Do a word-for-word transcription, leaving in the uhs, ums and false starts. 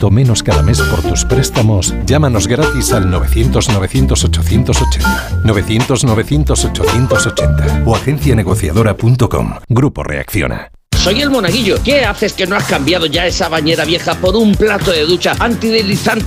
ciento menos cada mes por tus préstamos, llámanos gratis al novecientos novecientos ochocientos ochenta, novecientos novecientos ochocientos ochenta o agencia negociadora punto com. Grupo Reacciona. Soy el Monaguillo. ¿Qué haces que no has cambiado ya esa bañera vieja por un plato de ducha antideslizante